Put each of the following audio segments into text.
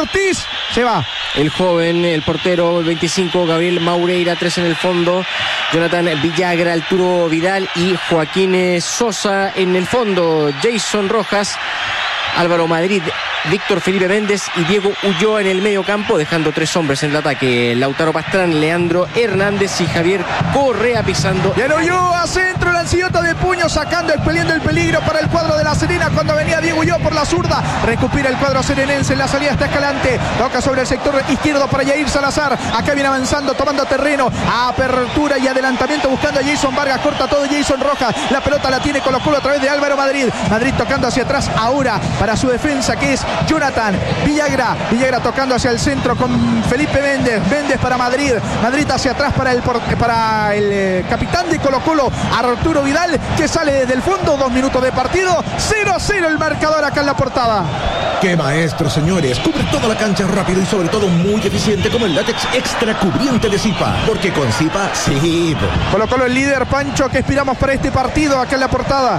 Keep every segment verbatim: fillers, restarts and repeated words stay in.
Ortiz se va. El joven, el portero, el veinticinco, Gabriel Maureira, tres en el fondo. Jonathan Villagra, Arturo Vidal y Joaquín Sosa en el fondo. Jason Rojas, Álvaro Madrid, Víctor Felipe Méndez y Diego Ulloa en el medio campo, dejando tres hombres en el ataque: Lautaro Pastrán, Leandro Hernández y Javier Correa pisando. Y el Ulloa, centro, lancillota de puño, sacando, expeliendo el peligro para el cuadro de La Serena cuando venía Diego Ulloa por la zurda. Recupera el cuadro serenense, en la salida está Escalante, toca sobre el sector izquierdo para Yair Salazar. Acá viene avanzando, tomando terreno, apertura y adelantamiento, buscando a Jason Vargas, corta todo Jason Rojas. La pelota la tiene Colo Colo a través de Álvaro Madrid. Madrid tocando hacia atrás ahora para su defensa, que es Jonathan Villagra. Villagra tocando hacia el centro con Felipe Méndez. Méndez para Madrid. Madrid hacia atrás para el, para el eh, capitán de Colo Colo, Arturo Vidal, que sale desde el fondo. Dos minutos de partido. cero a cero el marcador acá en la portada. ¡Qué maestro, señores! Cubre toda la cancha rápido y sobre todo muy eficiente, como el látex extra cubriente de Zipa. Porque con Zipa, sí. Colo Colo el líder, Pancho. ¿Qué esperamos para este partido acá en la portada?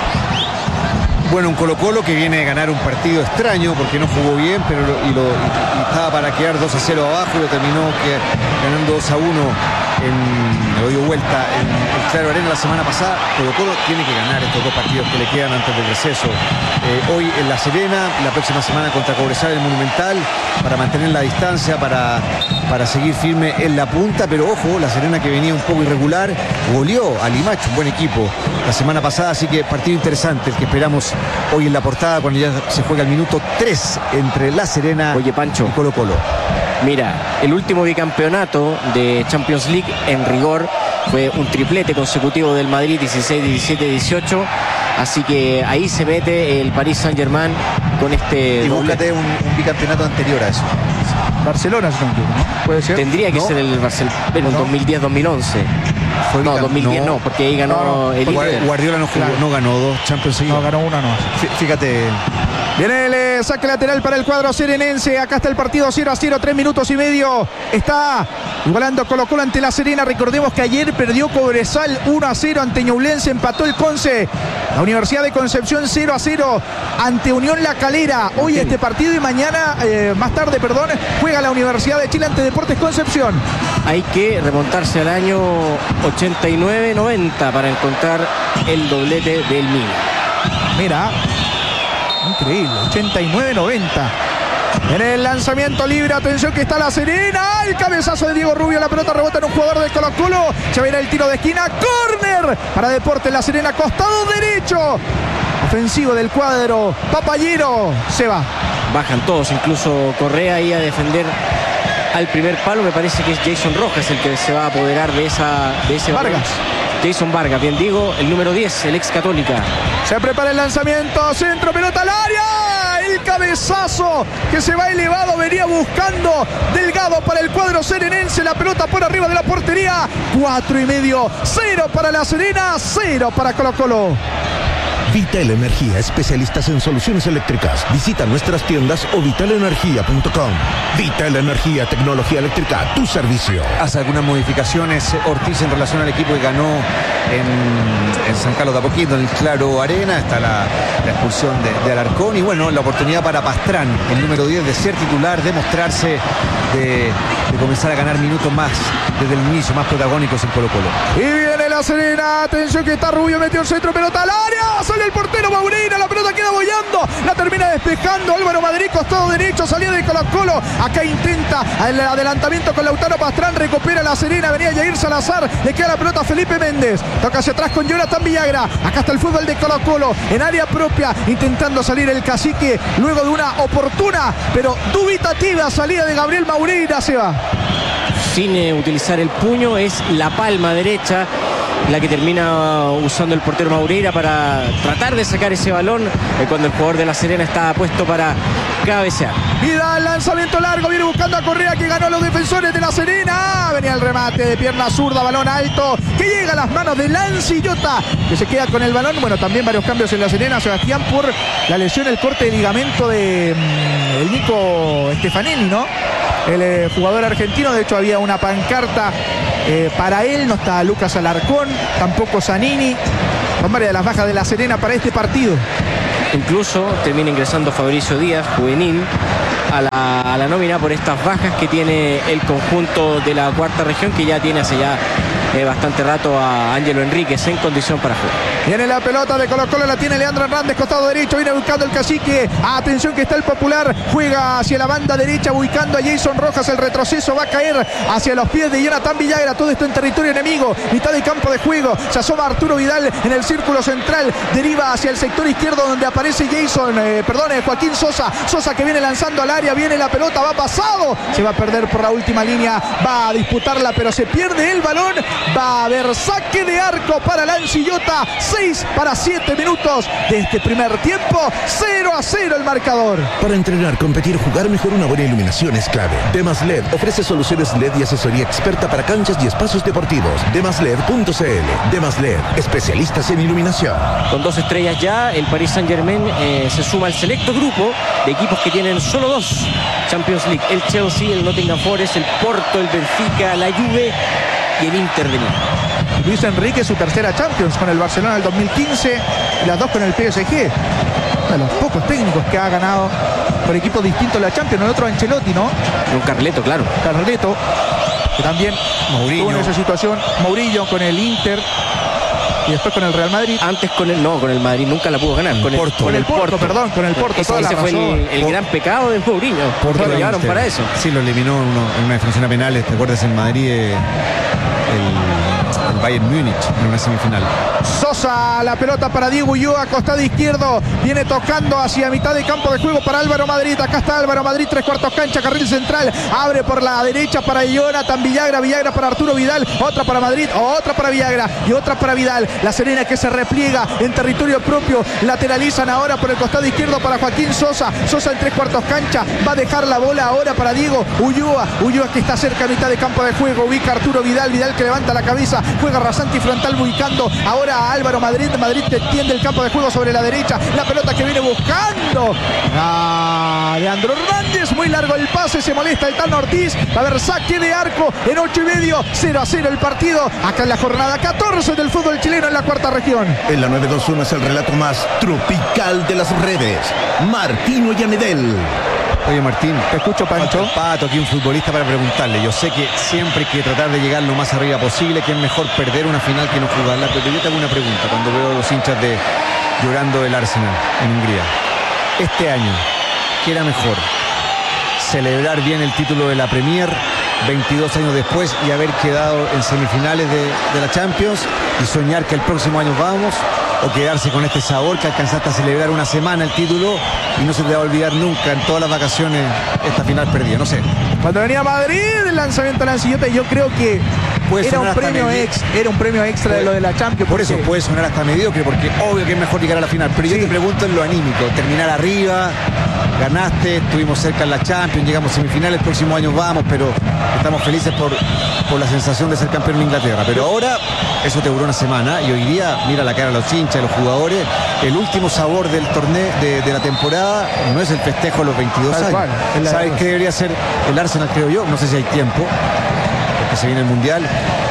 Bueno, un Colo Colo que viene a ganar un partido extraño porque no jugó bien, pero lo, y, lo, y, y estaba para quedar dos a cero abajo y lo terminó que, ganando dos a uno en, lo dio vuelta en el Claro Arena la semana pasada. Colo Colo tiene que ganar estos dos partidos que le quedan antes del receso. Eh, hoy en La Serena, la próxima semana contra Cobresal, el Monumental, para mantener la distancia, para, para seguir firme en la punta. Pero ojo, La Serena, que venía un poco irregular, goleó a Limache, un buen equipo, la semana pasada. Así que partido interesante el que esperamos hoy en la portada, cuando ya se juega el minuto tres entre La Serena Oye, Pancho, y Colo Colo. Mira, el último bicampeonato de Champions League en rigor fue un triplete consecutivo del Madrid, dieciséis, diecisiete, dieciocho. Así que ahí se mete el Paris Saint-Germain con este... Y búscate un, un bicampeonato anterior a eso. Barcelona, ¿no? ¿Puede ser? Tendría que ¿No? ser el Barcelona, bueno, ¿No? dos mil diez, dos mil once. Fue No, bicam- dos mil diez no, no, porque ahí ganó no, no, el Inter. Guardiola no jugó, Claro. no ganó dos Champions No, seguidos. ganó una, no. Fí- Fíjate. Viene el eh, saque lateral para el cuadro serenense. Acá está el partido cero a cero, tres minutos y medio. Está igualando Colo Colo ante La Serena. Recordemos que ayer perdió Cobresal uno a cero ante Ñublense, empató el Conce. La Universidad de Concepción cero a cero ante Unión La Calera. Hoy este partido y mañana, eh, más tarde, perdón, juega la Universidad de Chile ante Deportes Concepción. Hay que remontarse al año ochenta y nueve noventa para encontrar el doblete del Milan. Mira, increíble, ochenta y nueve noventa. En el lanzamiento libre, atención que está La Serena. El cabezazo de Diego Rubio, la pelota rebota en un jugador de Colo Colo. Se viene el tiro de esquina, córner para Deportes La Serena, costado derecho. Ofensivo del cuadro Papayero, se va. Bajan todos, incluso Correa ahí a defender al primer palo. Me parece que es Jason Rojas el que se va a apoderar de, esa, de ese Vargas. balón. Jason Vargas, bien digo, el número diez, el ex Católica. Se prepara el lanzamiento, centro, pelota al área. El cabezazo que se va elevado, venía buscando Delgado para el cuadro serenense. La pelota por arriba de la portería. Cuatro y medio, cero para La Serena, cero para Colo Colo. Vital Energía, especialistas en soluciones eléctricas. Visita nuestras tiendas o vital energía punto com. Vital Energía, tecnología eléctrica a tu servicio. Hace algunas modificaciones Ortiz en relación al equipo que ganó en, en San Carlos de Apoquindo, en el Claro Arena. Está la, la expulsión de, de Alarcón y bueno, la oportunidad para Pastrán, el número diez, de ser titular, de mostrarse, de, de comenzar a ganar minutos más desde el inicio, más protagónicos en Colo Colo. Y viene La Serena, atención que está Rubio, metió el centro, pelota al área, sale el portero Maureira, la pelota queda boyando, la termina despejando Álvaro Madrid, costado derecho, salida de Colo Colo. Acá intenta el adelantamiento con Lautaro Pastrán, recupera La Serena, venía Yair Salazar, le queda la pelota a Felipe Méndez, toca hacia atrás con Jonathan Villagra. Acá está el fútbol de Colo Colo, en área propia, intentando salir el cacique, luego de una oportuna, pero dubitativa salida de Gabriel Maureira, se va. Sin eh, utilizar el puño, es la palma derecha la que termina usando el portero Maureira para tratar de sacar ese balón eh, cuando el jugador de La Serena está puesto para cabecear. Mira el lanzamiento largo, viene buscando a Correa, que ganó a los defensores de La Serena. Venía el remate de pierna zurda, balón alto, que llega a las manos de Lancillota, que se queda con el balón. Bueno, también varios cambios en La Serena, Sebastián, por la lesión, el corte de ligamento de mmm, el Nico Stefanelli, ¿no? El eh, jugador argentino. De hecho había una pancarta eh, para él, no está Lucas Alarcón, tampoco Zanini. Son varias de las bajas de La Serena para este partido. Incluso termina ingresando Fabricio Díaz, juvenil, a la, a la nómina por estas bajas que tiene el conjunto de la cuarta región, que ya tiene hace ya eh, bastante rato a Ángelo Enríquez en condición para jugar. Viene la pelota de Colo Colo, la tiene Leandro Hernández, costado derecho, viene buscando el cacique. Atención que está el Popular, juega hacia la banda derecha, ubicando a Jason Rojas. El retroceso va a caer hacia los pies de Jonathan Villagra. Todo esto en territorio enemigo, mitad de campo de juego. Se asoma Arturo Vidal en el círculo central, deriva hacia el sector izquierdo donde aparece Jason, eh, perdón, eh, Joaquín Sosa. Sosa que viene lanzando al área, viene la pelota, va pasado, se va a perder por la última línea, va a disputarla pero se pierde el balón. Va a haber saque de arco para la Ancillota. seis para siete minutos de este primer tiempo. cero a cero el marcador. Para entrenar, competir, jugar mejor, una buena iluminación es clave. Demas L E D ofrece soluciones L E D y asesoría experta para canchas y espacios deportivos. demas led punto c l. Demas L E D, especialistas en iluminación. Con dos estrellas ya, el Paris Saint-Germain eh, se suma al selecto grupo de equipos que tienen solo dos Champions League. El Chelsea, el Nottingham Forest, el Porto, el Benfica, la Juve y el Inter de Milán. Luis Enrique, su tercera Champions con el Barcelona en el dos mil quince y las dos con el P S G. Uno de los pocos técnicos que ha ganado por equipos distintos la Champions. El otro Ancelotti, ¿no? Un Carleto, claro. Carleto, que también Mourinho. tuvo en esa situación. Mourinho con el Inter y después con el Real Madrid. Antes con el, no, con el Madrid nunca la pudo ganar. Con el Porto. Con el Porto, perdón, con el Porto. Ese, toda la ese fue razón. el, el gran pecado de Mourinho. Porto Lo llevaron Inter. para eso. Sí, lo eliminó uno, en una definición a penales. ¿Te acuerdas en Madrid? Eh, el, el Bayern Múnich en una semifinal. Sosa, la pelota para Diego Ulloa, costado izquierdo, viene tocando hacia mitad de campo de juego para Álvaro Madrid. Acá está Álvaro Madrid, tres cuartos cancha, carril central, abre por la derecha para Jonathan Villagra, Villagra para Arturo Vidal, otra para Madrid, otra para Villagra y otra para Vidal. La Serena que se repliega en territorio propio, lateralizan ahora por el costado izquierdo para Joaquín Sosa. Sosa en tres cuartos cancha, va a dejar la bola ahora para Diego Ulloa. Ulloa que está cerca a mitad de campo de juego, ubica a Arturo Vidal, Vidal que levanta la cabeza, juega rasante y frontal ubicando ahora a Álvaro Madrid. Madrid tiende el campo de juego sobre la derecha, la pelota que viene buscando a Leandro Hernández, muy largo el pase, se molesta el Tano Ortiz. Va a haber saque de arco en ocho y medio, cero a cero el partido acá en la jornada catorce del fútbol chileno en la cuarta región. En la nueve dos uno es el relato más tropical de las redes. Martino Yanedel. Oye, Martín, Te escucho, Pancho. falta Pato, aquí un futbolista para preguntarle. Yo sé que siempre hay que tratar de llegar lo más arriba posible, que es mejor perder una final que no jugarla, pero yo te hago una pregunta cuando veo a los hinchas de llorando el Arsenal en Hungría. Este año, ¿qué era mejor? ¿Celebrar bien el título de la Premier veintidós años después y haber quedado en semifinales de, de la Champions y soñar que el próximo año vamos? ¿O quedarse con este sabor que alcanzaste a celebrar una semana el título y no se te va a olvidar nunca en todas las vacaciones esta final perdida? No sé. Cuando venía a Madrid el lanzamiento de la Ancillota, yo creo que Puede era un sonar hasta premio medio- ex, era un premio extra de lo de la Champions. Por eso porque- puede sonar hasta mediocre, porque obvio que es mejor llegar a la final. Pero yo Sí. te pregunto en lo anímico, terminar arriba, ganaste, estuvimos cerca en la Champions, llegamos a semifinales, el próximo año vamos, pero estamos felices por, por la sensación de ser campeón en Inglaterra. Pero ahora eso te duró una semana y hoy día mira la cara a los hinchas, a los jugadores. El último sabor del torneo de, de la temporada no es el festejo de los veintidós Tal años. cual, es la ¿Sabes verdad. qué debería ser el Arsenal, creo yo? No sé si hay tiempo, porque se viene el Mundial.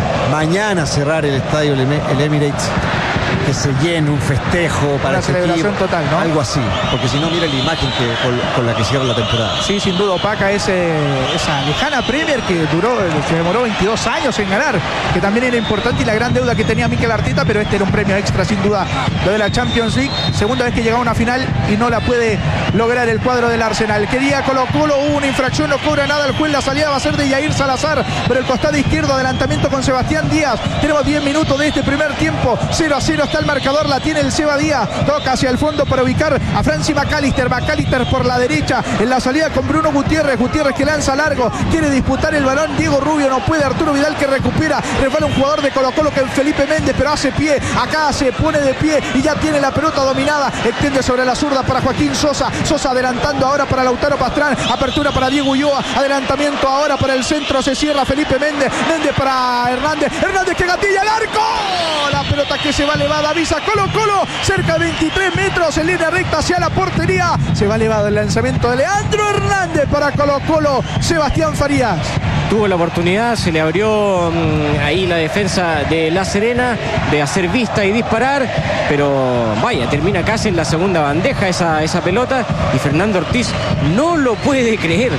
Mañana cerrar el estadio, el Em- el Emirates, que se llene un festejo para Una ese celebración equipo. total, ¿no? Algo así, porque si no, mira la imagen que, con, con la que cierra la temporada. Sí, sin duda opaca ese, esa lejana Premier que duró, se demoró veintidós años en ganar, que también era importante y la gran deuda que tenía Mikel Arteta, pero este era un premio extra sin duda, lo de la Champions League, segunda vez que llegaba a una final y no la puede lograr el cuadro del Arsenal. Quería Colo Colo, hubo una infracción, no cobra nada el juez, la salida va a ser de Yair Salazar, pero el costado izquierdo, adelantamiento con Sebastián Díaz. Tenemos diez minutos de este primer tiempo, cero a cero está el marcador, la tiene el Seba Díaz, toca hacia el fondo para ubicar a Franci McAllister, McAllister por la derecha, en la salida con Bruno Gutiérrez, Gutiérrez que lanza largo, quiere disputar el balón, Diego Rubio no puede, Arturo Vidal que recupera, resbala un jugador de Colo Colo que es Felipe Méndez, pero hace pie, acá se pone de pie y ya tiene la pelota dominada, extiende sobre la zurda para Joaquín Sosa, Sosa adelantando ahora para Lautaro Pastrán, apertura para Diego Ulloa, adelantamiento ahora para el centro, se cierra Felipe Méndez, Méndez para Hernández, Hernández que gatilla el arco, la pelota que se va elevada, avisa Colo Colo, cerca de veintitrés metros en línea recta hacia la portería, se va elevado el lanzamiento de Leandro Hernández para Colo Colo, Sebastián Farías. tuvo la oportunidad, se le abrió mmm, ahí la defensa de La Serena de hacer vista y disparar, pero vaya, termina casi en la segunda bandeja esa, esa pelota y Fernando Ortiz no lo puede creer.